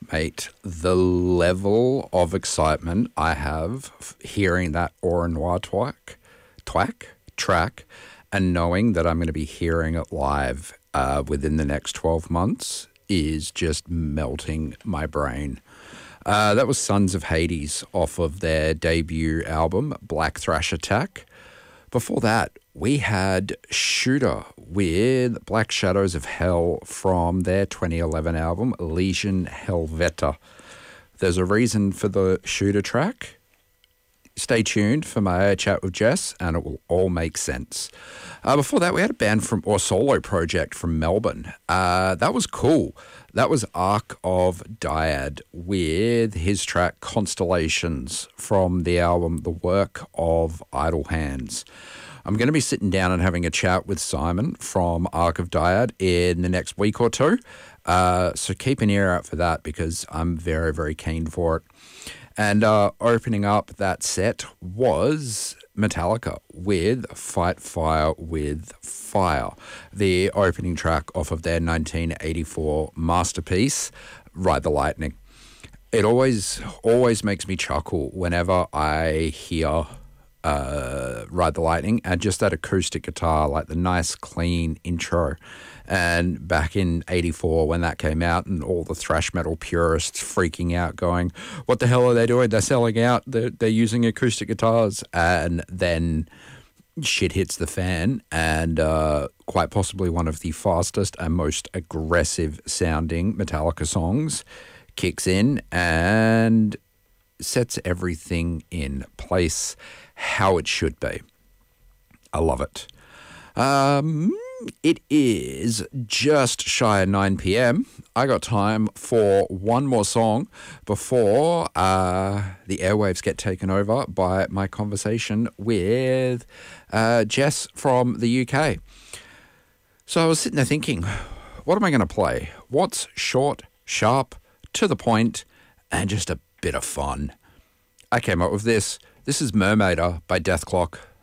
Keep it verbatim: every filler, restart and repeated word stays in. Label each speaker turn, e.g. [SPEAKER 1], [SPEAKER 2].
[SPEAKER 1] Mate, the level of excitement I have f- hearing that Au Noir twack, twack, track, and knowing that I'm going to be hearing it live uh, within the next twelve months is just melting my brain. Uh, that was Sons of Hades off of their debut album, Black Thrash Attack. Before that, we had Shooter with Black Shadows of Hell from their twenty eleven album, Legion Helveta. There's a reason for the Shooter track. Stay tuned for my chat with Jess, and it will all make sense. Uh, before that, we had a band from, or solo project from Melbourne. Uh, that was cool. That was Ark of Dyad with his track Constellations from the album The Work of Idle Hands. I'm going to be sitting down and having a chat with Simon from Ark of Dyad in the next week or two. Uh, so keep an ear out for that because I'm very, very keen for it. And uh, opening up that set was Metallica with Fight Fire with Fire, the opening track off of their nineteen eighty-four masterpiece, Ride the Lightning. It always, always makes me chuckle whenever I hear uh, Ride the Lightning and just that acoustic guitar, like the nice, clean intro. And back in eighty-four when that came out and all the thrash metal purists freaking out going, what the hell are they doing? They're selling out. They're, they're using acoustic guitars. And then shit hits the fan and uh, quite possibly one of the fastest and most aggressive sounding Metallica songs kicks in and sets everything in place how it should be. I love it. Um... It is just shy of nine p.m. I got time for one more song before uh, the airwaves get taken over by my conversation with uh, Jess from the U K. So I was sitting there thinking, what am I going to play? What's short, sharp, to the point, and just a bit of fun? I came up with this. This is Mermaider by Death Clock.